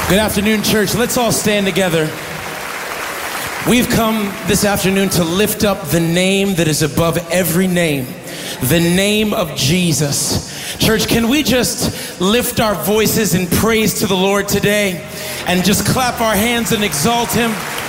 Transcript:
Good afternoon, church. Let's all stand together. We've come this afternoon to lift up the name that is above every name, the name of Jesus. Church, can we just lift our voices in praise to the Lord today and just clap our hands and exalt him?